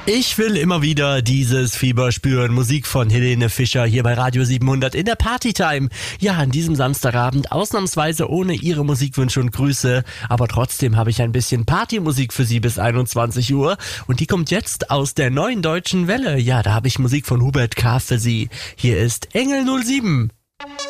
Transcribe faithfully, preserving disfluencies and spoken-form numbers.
Ich will immer wieder dieses Fieber spüren. Musik von Helene Fischer hier bei Radio siebenhundert in der Partytime. Ja, an diesem Samstagabend ausnahmsweise ohne Ihre Musikwünsche und Grüße. Aber trotzdem habe ich ein bisschen Partymusik für Sie bis einundzwanzig Uhr. Und die kommt jetzt aus der Neuen Deutschen Welle. Ja, da habe ich Musik von Hubert K. für Sie. Hier ist Engel null sieben.